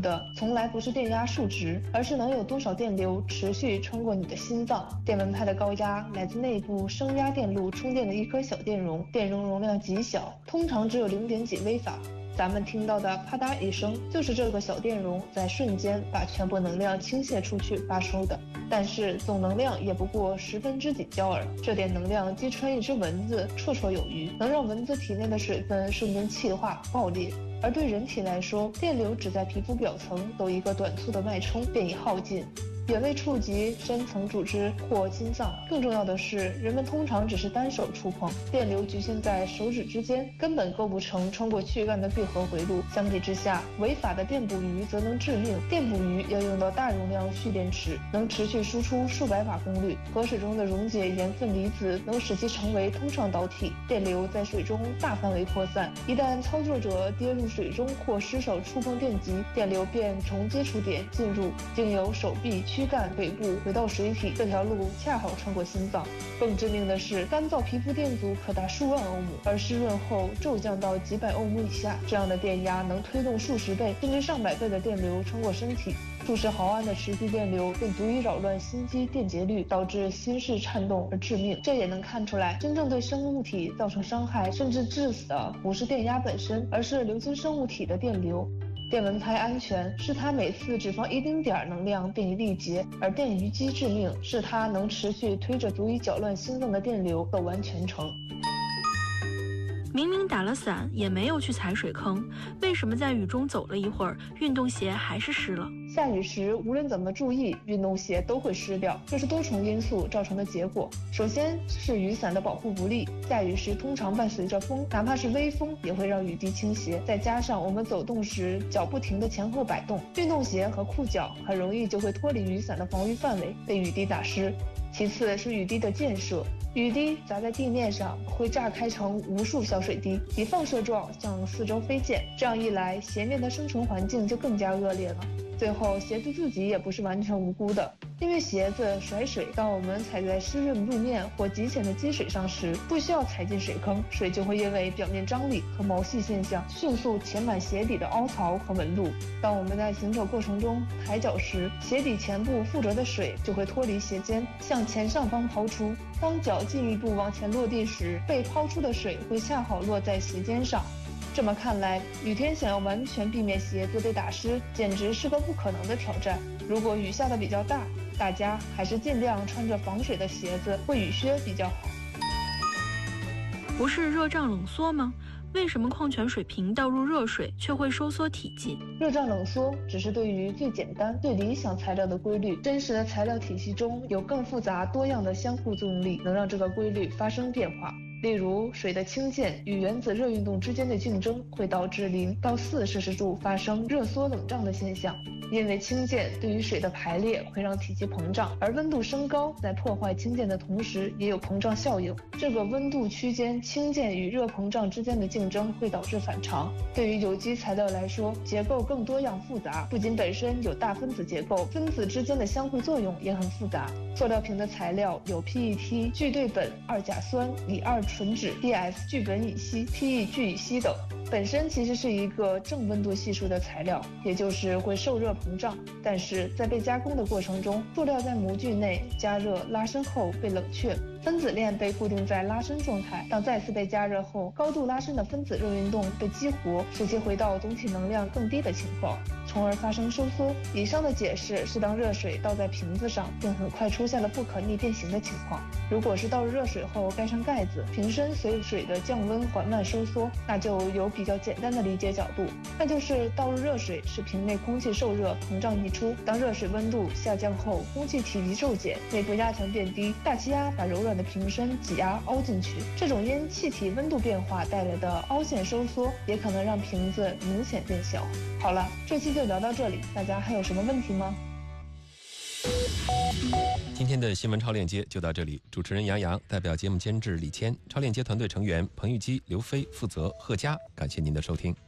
的从来不是电压数值，而是能有多少电流持续穿过你的心脏。电蚊拍的高压来自内部升压电路充电的一颗小电容，电容容量极小，通常只有0点几微法。咱们听到的啪嗒一声，就是这个小电容在瞬间把全部能量倾泻出去发出的。但是总能量也不过10分之几焦耳，这点能量击穿一只蚊子绰绰有余，能让蚊子体内的水分瞬间气化爆裂。而对人体来说，电流只在皮肤表层走一个短促的脉冲便已耗尽，远未触及深层组织或心脏。更重要的是，人们通常只是单手触碰，电流局限在手指之间，根本构不成穿过躯干的闭合回路。相比之下，违法的电捕鱼则能致命。电捕鱼要用到大容量蓄电池，能持续输出数百瓦功率。河水中的溶解盐分离子能使其成为通畅导体，电流在水中大范围扩散。一旦操作者跌入水中或失手触碰电极，电流便从接触点进入，经由手臂、躯干、腿部回到水体，这条路恰好穿过心脏。更致命的是，干燥皮肤电阻可达数万欧姆，而湿润后骤降到几百欧姆以下。这样的电压能推动数十倍甚至上百倍的电流穿过身体，数十毫安的持续电流便足以扰乱心肌电解率，导致心室颤动而致命。这也能看出来，真正对生物体造成伤害甚至致死的不是电压本身，而是流经生物体的电流。电蚊拍安全是它每次只放1丁点能量便已力竭，而电鱼机致命是它能持续推着足以搅乱心脏的电流走完全程。 明明打了伞，也没有去踩水坑，为什么在雨中走了一会儿，运动鞋还是湿了？ 下雨时无论怎么注意，运动鞋都会湿掉，这是多重因素造成的结果。首先是雨伞的保护不力，下雨时通常伴随着风，哪怕是微风也会让雨滴倾斜，再加上我们走动时脚不停地前后摆动，运动鞋和裤脚很容易就会脱离雨伞的防御范围，被雨滴打湿。其次是雨滴的溅射，雨滴砸在地面上会炸开成无数小水滴，以放射状向四周飞溅，这样一来，鞋面的生存环境就更加恶劣了。最后，鞋子自己也不是完全无辜的，因为鞋子甩水，当我们踩在湿润路面或极浅的积水上时，不需要踩进水坑，水就会因为表面张力和毛细现象迅速填满鞋底的凹槽和纹路。当我们在行走过程中抬脚时，鞋底前部附着的水就会脱离鞋尖，向前上方抛出。当脚进一步往前落地时，被抛出的水会恰好落在鞋尖上。这么看来，雨天想要完全避免鞋子被打湿，简直是个不可能的挑战。如果雨下的比较大，大家还是尽量穿着防水的鞋子或雨靴比较好。 不是热胀冷缩吗？为什么矿泉水瓶倒入热水却会收缩体积？ 热胀冷缩只是对于最简单、最理想材料的规律，真实的材料体系中有更复杂多样的相互作用力，能让这个规律发生变化。例如，水的氢键与原子热运动之间的竞争会导致0到4摄氏度发生热缩冷胀的现象，因为氢键对于水的排列会让体积膨胀，而温度升高在破坏氢键的同时也有膨胀效应。这个温度区间氢键与热膨胀之间的竞争会导致反常。对于有机材料来说，结构更多样复杂，不仅本身有大分子结构，分子之间的相互作用也很复杂。塑料瓶的材料有 PET 聚对苯二甲酸乙二醇酯、PS 聚苯乙烯、PE 聚乙烯等，本身其实是一个正温度系数的材料，也就是会受热膨胀，但是在被加工的过程中，塑料在模具内加热拉伸后被冷却，分子链被固定在拉伸状态，当再次被加热后，高度拉伸的分子热运动被激活，使其回到总体能量更低的情况，从而发生收缩。以上的解释是当热水倒在瓶子上，并很快出现了不可逆变形的情况。如果是倒入热水后盖上盖子，瓶身随水的降温缓慢收缩，那就有比较简单的理解角度，那就是倒入热水使瓶内空气受热膨胀溢出，当热水温度下降后，空气体积骤减，内部压强变低，大气压把柔软的瓶身挤压凹进去，这种因气体温度变化带来的凹陷收缩，也可能让瓶子明显变小。好了，这期就聊到这里，大家还有什么问题吗？ 今天的新闻超链接就到这里，主持人杨洋，代表节目监制李谦，超链接团队成员彭玉基、刘飞，负责贺佳，感谢您的收听。